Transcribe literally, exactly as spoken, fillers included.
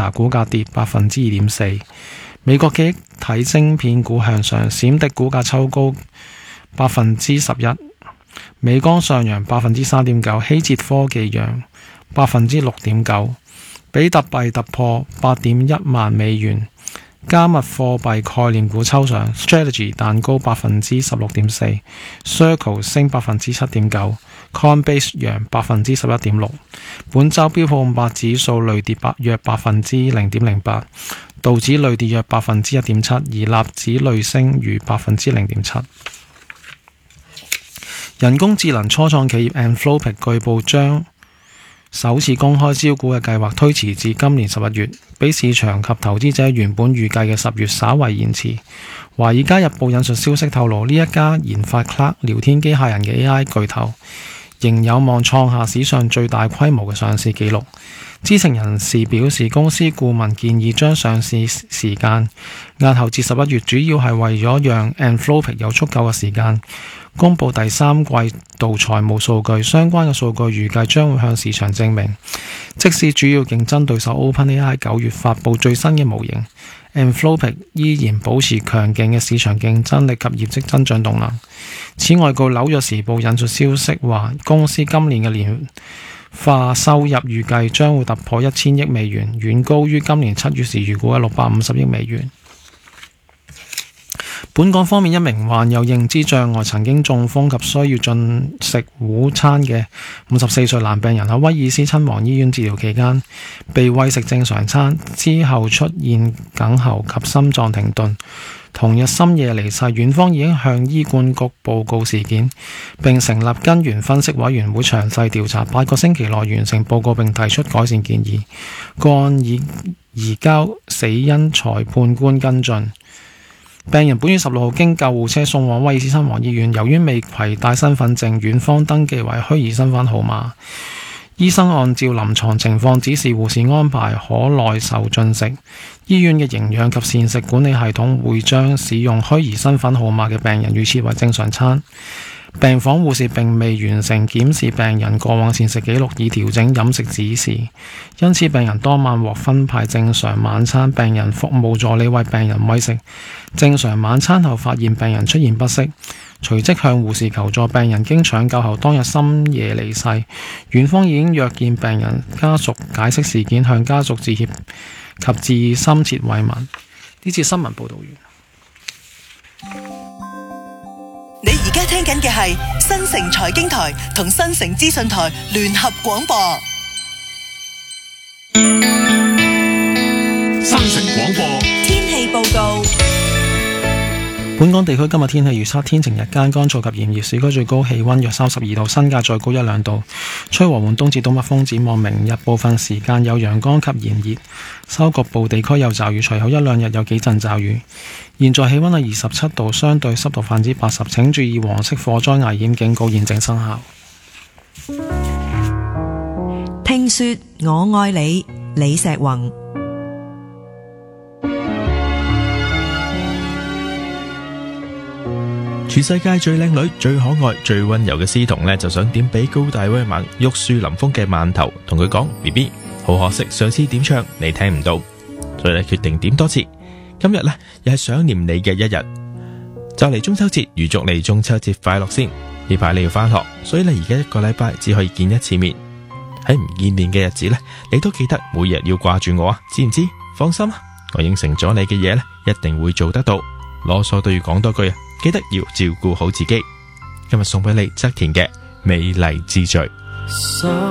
Meta 股價跌百分之二點四。美國記憶體晶片股向上，閃迪股價抽高百分之十一。美光上揚百分之三點九，希捷科技揚百分之六點九。比特幣突破八點一萬美元。加密貨幣概念股抽上 ，Strategy 彈高百分之十六點四 ，Circle 升百分之七點九 ，Coinbase 揚百分之十一點六。本周標普五百指數累跌百約百分之零點零八，道指累跌約百分之一點七，而納指累升逾百分之零點七。人工智能初創企業 Anthropic 據報將首次公開招股嘅計劃推遲至今年十一月，比市場及投資者原本預計嘅十月稍為延遲。華爾街日報引述消息透露，呢一家研發 Claude 聊天機械人嘅 A I 巨頭仍有望創下史上最大規模嘅上市紀錄。知情人士表示，公司顧問建議將上市時間押後至十一月，主要係為咗讓 Anthropic 有足夠嘅時間公佈第三季度財務數據。相關嘅數據預計將會向市場證明，即使主要競爭對手 OpenAI 九月發布最新嘅模型， Anthropic 依然保持強勁嘅市場競爭力及業績增長動能。此外，據紐約時報引述消息話，公司今年嘅年化收入預計將會突破一千億美元，遠高於今年七月時預估嘅六百五十億美元。本港方面，一名患有認知障礙、曾經中風及需要進食午餐嘅五十四歲男病人喺威爾斯親王醫院治療期間，被餵食正常餐之後出現梗喉及心臟停頓，同日深夜離世。院方已經向醫管局報告事件，並成立根源分析委員會詳細調查，八個星期內完成報告並提出改善建議。個案已移交死因裁判官跟進。病人本月十六號經救護車送往威爾斯親王醫院，由於未攜帶身份證，院方登記為虛擬身份號碼。醫生按照臨床情況指示護士安排可耐受進食。醫院嘅營養及膳食管理系統會將使用虛擬身份號碼嘅病人預設為正常餐。病房護士並未完成檢視病人過往膳食記錄以調整飲食指示，因此病人當晚獲分派正常晚餐。病人服務助理為病人餵食正常晚餐後，發現病人出現不適，隨即向護士求助。病人經搶救後當日深夜離世。院方已經約見病人家屬解釋事件，向家屬致歉及致深切慰問。呢次新聞報道完。 你而家聽緊嘅係新城財經台同新城資訊台聯合廣播。 新城廣播天氣報告。 本港地區今日天氣預測：天晴日間乾燥及炎熱，市區最高氣溫約三十二度，新界再高一兩度，吹和緩東至東北風。展望明日部分時間有陽光及炎熱，收局部地區有驟雨，隨後一兩日有幾陣驟雨。現在氣溫係二十七度，相對濕度百分之八十，請注意黃色火災危險警告現正生效。 聽說我愛你，李石宏。 全世界最靚女、最可愛、最溫柔嘅詩童呢，就想點俾高大威猛、玉樹臨風嘅饅頭，同佢講 B B， 好可惜上次點唱你聽唔到，所以咧決定點多次。今日呢，又係想念你嘅一日，就嚟中秋節，預祝你中秋節快樂先。呢排你要返學，所以你而家一個禮拜只可以見一次面。喺唔見面嘅日子呢，你都記得每日要掛住我啊，知唔知？放心啊，我應承咗你嘅嘢呢，一定會做得到。囉嗦都要講多句啊，記得要照顧好自己。今日送俾你側田嘅美麗之最。